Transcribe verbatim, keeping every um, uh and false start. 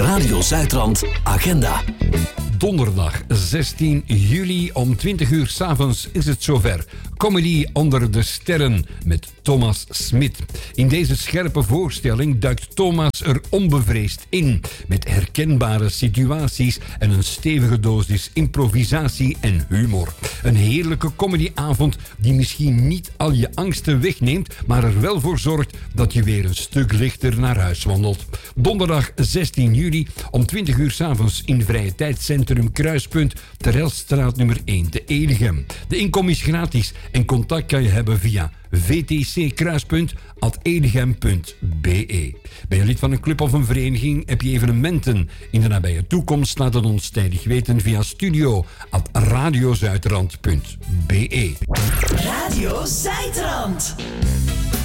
Radio Zuidrand Agenda. Donderdag zestien juli om twintig uur 's avonds is het zover. Comedy onder de sterren met Thomas Smit. In deze scherpe voorstelling duikt Thomas er onbevreesd in. Met herkenbare situaties en een stevige dosis improvisatie en humor. Een heerlijke comedyavond die misschien niet al je angsten wegneemt, maar er wel voor zorgt dat je weer een stuk lichter naar huis wandelt. Donderdag zestien juli om twintig uur 's avonds in Vrije Tijdscentrum Kruispunt, Terelstraat nummer één te Eligem. De inkom is gratis en contact kan je hebben via v t c kruispunt at eligem punt b e. Ben je lid van een club of een vereniging? Heb je evenementen in de nabije toekomst? Laat het ons tijdig weten via studio at radiozuidrand punt b e. Radio Zuidrand.